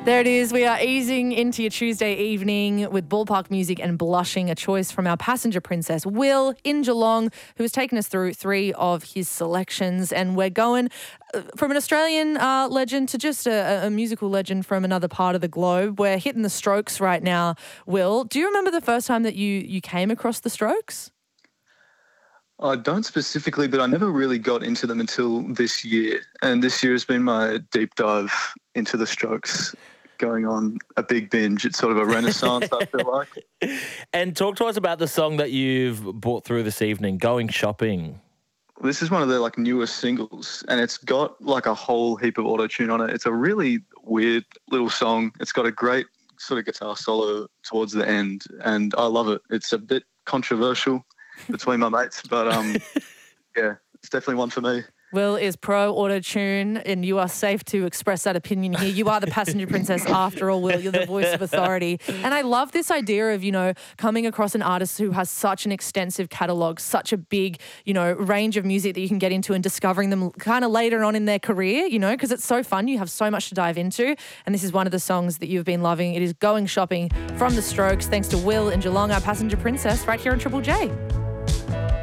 There it is. We are easing into your Tuesday evening with ballpark music and blushing, a choice from our passenger princess, Will, in Geelong, who has taken us through three of his selections. And we're going from an Australian legend to just a musical legend from another part of the globe. We're hitting the Strokes right now, Will. Do you remember the first time that you came across the Strokes? I don't specifically, but I never really got into them until this year. And this year has been my deep dive into the Strokes, going on a big binge. It's sort of a renaissance, I feel like. And talk to us about the song that you've brought through this evening, Going Shopping. This is one of their newest singles, and it's got a whole heap of auto-tune on it. It's a really weird little song. It's got a great sort of guitar solo towards the end, and I love it. It's a bit controversial between my mates, but yeah, it's definitely one for me. Will is pro auto-tune, and you are safe to express that opinion here. You are the passenger princess after all, Will. You're the voice of authority. And I love this idea of, coming across an artist who has such an extensive catalogue, such a big, range of music that you can get into, and discovering them kind of later on in their career, because it's so fun. You have so much to dive into. And this is one of the songs that you've been loving. It is Going Shopping from the Strokes. Thanks to Will in Geelong, our passenger princess, right here on Triple J.